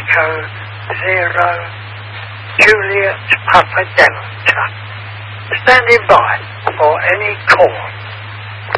Echo 0 Juliet Papa Delta. Standing by for any call.